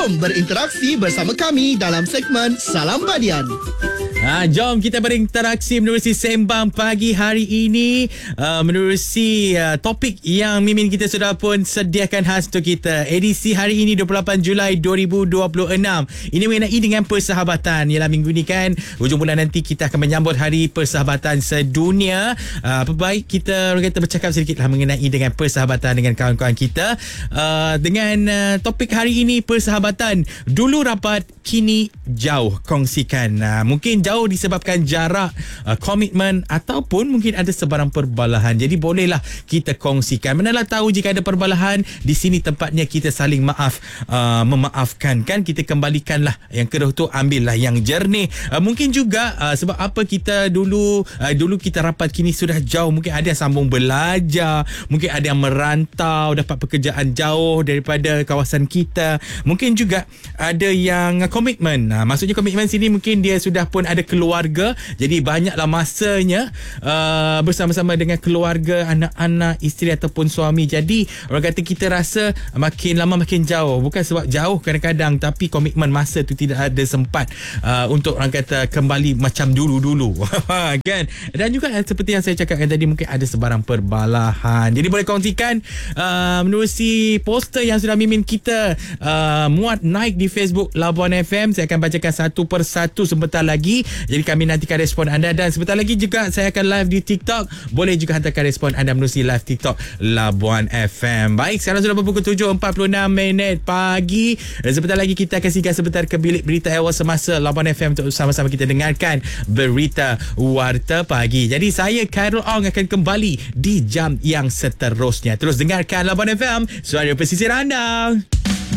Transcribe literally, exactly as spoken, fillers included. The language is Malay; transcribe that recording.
Jom berinteraksi bersama kami dalam segmen Salam Badian. Ha, jom kita berinteraksi menerusi sembang pagi hari ini, uh, menerusi uh, topik yang Mimin kita sudah pun sediakan khas untuk kita. Edisi hari ini dua puluh lapan Julai dua ribu dua puluh enam. Ini mengenai dengan persahabatan. Ialah minggu ni kan, hujung bulan nanti kita akan menyambut Hari Persahabatan Sedunia. Uh, apa baik kita orang kata bercakap sedikitlah mengenai dengan persahabatan dengan kawan-kawan kita. Uh, dengan uh, topik hari ini, persahabatan. Dulu rapat, kini jauh. Kongsikan. Uh, mungkin jauh disebabkan jarak, uh, komitmen ataupun mungkin ada sebarang perbalahan. Jadi bolehlah kita kongsikan. Manalah tahu jika ada perbalahan, di sini tempatnya kita saling maaf, uh, memaafkan kan. Kita kembalikanlah yang keruh tu, ambillah yang jernih. Uh, mungkin juga uh, sebab apa kita dulu uh, dulu kita rapat, kini sudah jauh. Mungkin ada yang sambung belajar, mungkin ada yang merantau, dapat pekerjaan jauh daripada kawasan kita. Mungkin juga ada yang komitmen. Uh, maksudnya komitmen sini mungkin dia sudah pun ada keluarga, jadi banyaklah masanya uh, bersama-sama dengan keluarga, anak-anak, isteri ataupun suami. Jadi orang kata kita rasa makin lama makin jauh. Bukan sebab jauh kadang-kadang, tapi komitmen masa tu tidak ada sempat uh, untuk orang kata kembali macam dulu-dulu. Kan? Dan juga seperti yang saya cakapkan tadi, mungkin ada sebarang perbalahan. Jadi boleh kongsikan uh, menerusi poster yang sudah Mimin kita uh, muat naik di Facebook Labuan F M. Saya akan bacakan satu persatu sebentar lagi. Jadi kami nantikan respon anda, dan sebentar lagi juga saya akan live di TikTok. Boleh juga hantarkan respon anda menerusi live TikTok Labuan F M. Baik, sekarang sudah pukul tujuh empat puluh enam minit pagi. Dan sebentar lagi kita akan singgah sebentar ke bilik berita awal semasa Labuan F M untuk sama-sama kita dengarkan berita Warta Pagi. Jadi saya Khairul Ong akan kembali di jam yang seterusnya. Terus dengarkan Labuan F M, suara pesisir anda.